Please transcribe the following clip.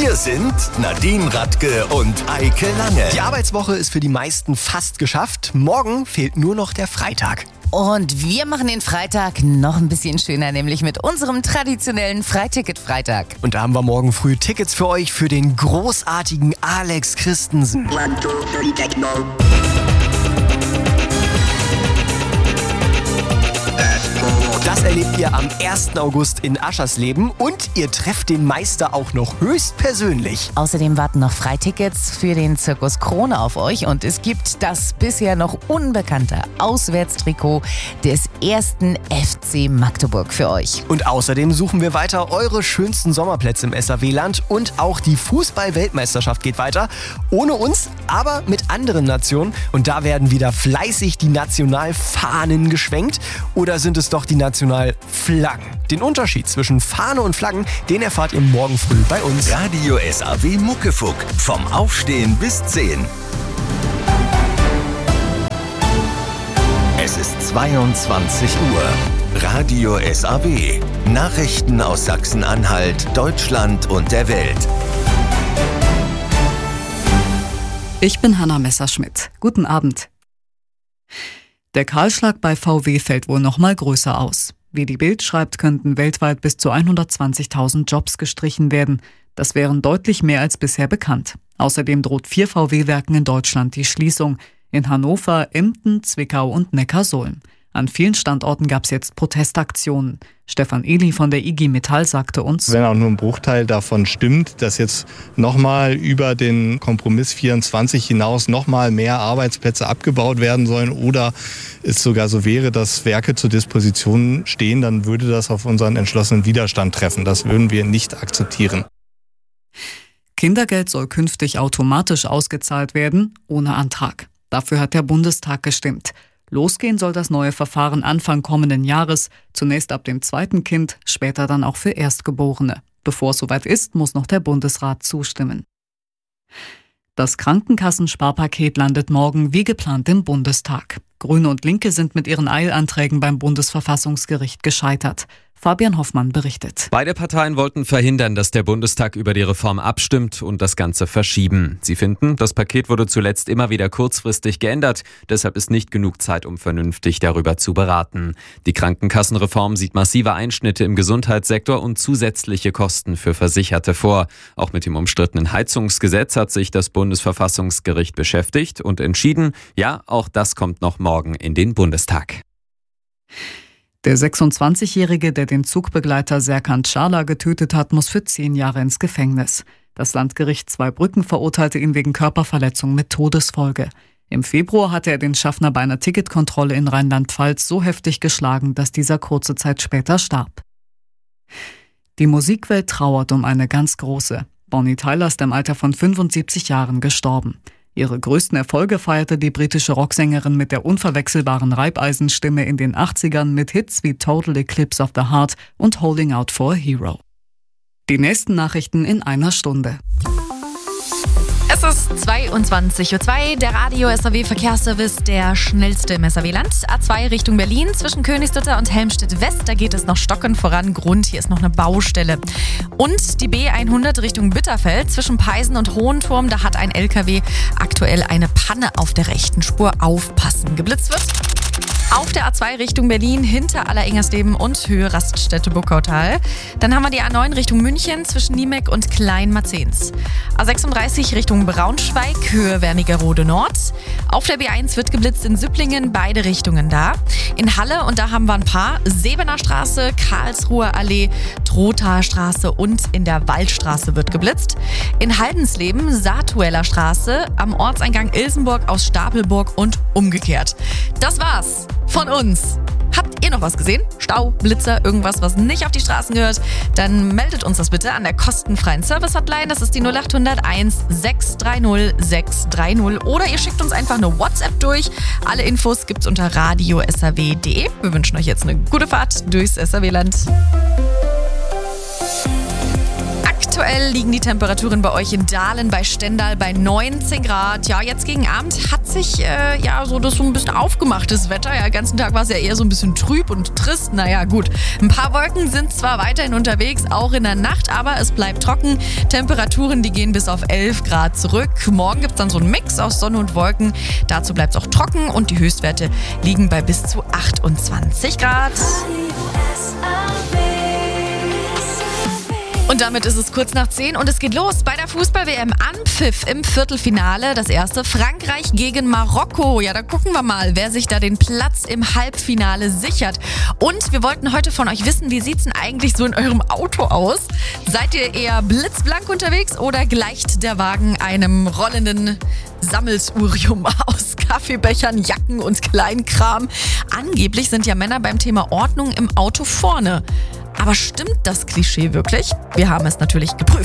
Wir sind Nadine Radke und Eike Lange. Die Arbeitswoche ist für die meisten fast geschafft. Morgen fehlt nur noch der Freitag. Und wir machen den Freitag noch ein bisschen schöner, nämlich mit unserem traditionellen Freiticket-Freitag. Und da haben wir morgen früh Tickets für euch für den großartigen Alex Christensen. Das erlebt ihr am 1. August in Aschersleben und ihr trefft den Meister auch noch höchstpersönlich. Außerdem warten noch Freitickets für den Zirkus Krone auf euch und es gibt das bisher noch unbekannte Auswärtstrikot des 1. FC Magdeburg für euch. Und außerdem suchen wir weiter eure schönsten Sommerplätze im SAW-Land und auch die Fußball-Weltmeisterschaft geht weiter. Ohne uns, aber mit anderen Nationen. Und da werden wieder fleißig die Nationalfahnen geschwenkt. Oder sind es doch die Nationalflaggen? Den Unterschied zwischen Fahne und Flaggen, den erfahrt ihr morgen früh bei uns. Radio SAW Muckefuck. Vom Aufstehen bis 10. Es ist 22 Uhr. Radio SAW. Nachrichten aus Sachsen-Anhalt, Deutschland und der Welt. Ich bin Hanna Messerschmidt. Guten Abend. Der Kahlschlag bei VW fällt wohl noch mal größer aus. Wie die Bild schreibt, könnten weltweit bis zu 120.000 Jobs gestrichen werden. Das wären deutlich mehr als bisher bekannt. Außerdem droht 4 VW-Werken in Deutschland die Schließung. In Hannover, Emden, Zwickau und Neckarsulm. An vielen Standorten gab es jetzt Protestaktionen. Stefan Ehli von der IG Metall sagte uns: Wenn auch nur ein Bruchteil davon stimmt, dass jetzt nochmal über den Kompromiss 24 hinaus nochmal mehr Arbeitsplätze abgebaut werden sollen oder es sogar so wäre, dass Werke zur Disposition stehen, dann würde das auf unseren entschlossenen Widerstand treffen. Das würden wir nicht akzeptieren. Kindergeld soll künftig automatisch ausgezahlt werden, ohne Antrag. Dafür hat der Bundestag gestimmt. Losgehen soll das neue Verfahren Anfang kommenden Jahres, zunächst ab dem 2. Kind, später dann auch für Erstgeborene. Bevor es soweit ist, muss noch der Bundesrat zustimmen. Das Krankenkassensparpaket landet morgen wie geplant im Bundestag. Grüne und Linke sind mit ihren Eilanträgen beim Bundesverfassungsgericht gescheitert. Fabian Hoffmann berichtet. Beide Parteien wollten verhindern, dass der Bundestag über die Reform abstimmt und das Ganze verschieben. Sie finden, das Paket wurde zuletzt immer wieder kurzfristig geändert. Deshalb ist nicht genug Zeit, um vernünftig darüber zu beraten. Die Krankenkassenreform sieht massive Einschnitte im Gesundheitssektor und zusätzliche Kosten für Versicherte vor. Auch mit dem umstrittenen Heizungsgesetz hat sich das Bundesverfassungsgericht beschäftigt und entschieden, ja, auch das kommt noch morgen in den Bundestag. Der 26-Jährige, der den Zugbegleiter Serkan Çağlar getötet hat, muss für 10 Jahre ins Gefängnis. Das Landgericht Zweibrücken verurteilte ihn wegen Körperverletzung mit Todesfolge. Im Februar hatte er den Schaffner bei einer Ticketkontrolle in Rheinland-Pfalz so heftig geschlagen, dass dieser kurze Zeit später starb. Die Musikwelt trauert um eine ganz große. Bonnie Tyler ist im Alter von 75 Jahren gestorben. Ihre größten Erfolge feierte die britische Rocksängerin mit der unverwechselbaren Reibeisenstimme in den 80ern mit Hits wie Total Eclipse of the Heart und Holding Out for a Hero. Die nächsten Nachrichten in einer Stunde. Es ist 22:02 Uhr, der Radio SAW Verkehrsservice, der schnellste im SAW-Land. A2 Richtung Berlin zwischen Königslutter und Helmstedt-West, da geht es noch stockend voran. Grund, hier ist noch eine Baustelle. Und die B100 Richtung Bitterfeld zwischen Peisen und Hohenturm, da hat ein LKW aktuell eine Panne auf der rechten Spur. Aufpassen, geblitzt wird. Auf der A2 Richtung Berlin hinter Allerengersleben und Höhe Raststätte Buckautal. Dann haben wir die A9 Richtung München zwischen Niemek und Kleinmarzens. A36 Richtung Braunschweig, Höhe Wernigerode Nord. Auf der B1 wird geblitzt in Süpplingen, beide Richtungen da. In Halle, und da haben wir ein paar, Sebener Straße, Karlsruher Allee, Trothaer Straße und in der Waldstraße wird geblitzt. In Haldensleben, Saatueller Straße, am Ortseingang Ilsenburg aus Stapelburg und umgekehrt. Das war's von uns. Habt ihr noch was gesehen? Stau, Blitzer, irgendwas, was nicht auf die Straßen gehört? Dann meldet uns das bitte an der kostenfreien Service-Hotline. Das ist die 0801 630 630. Oder ihr schickt uns einfach eine WhatsApp durch. Alle Infos gibt's unter radiosaw.de. Wir wünschen euch jetzt eine gute Fahrt durchs SAW-Land. Aktuell liegen die Temperaturen bei euch in Dahlen bei Stendal bei 19 Grad. Ja, jetzt gegen Abend hat sich das so ein bisschen aufgemachtes Wetter. Ja, den ganzen Tag war es ja eher so ein bisschen trüb und trist. Naja, gut. Ein paar Wolken sind zwar weiterhin unterwegs, auch in der Nacht, aber es bleibt trocken. Temperaturen, die gehen bis auf 11 Grad zurück. Morgen gibt es dann so einen Mix aus Sonne und Wolken. Dazu bleibt es auch trocken und die Höchstwerte liegen bei bis zu 28 Grad. Und damit ist es kurz nach 10 und es geht los bei der Fußball-WM. Anpfiff im Viertelfinale. Das erste Frankreich gegen Marokko. Ja, da gucken wir mal, wer sich da den Platz im Halbfinale sichert. Und wir wollten heute von euch wissen, wie sieht's denn eigentlich so in eurem Auto aus? Seid ihr eher blitzblank unterwegs oder gleicht der Wagen einem rollenden Sammelsurium aus Kaffeebechern, Jacken und Kleinkram? Angeblich sind ja Männer beim Thema Ordnung im Auto vorne. Aber stimmt das Klischee wirklich? Wir haben es natürlich geprüft.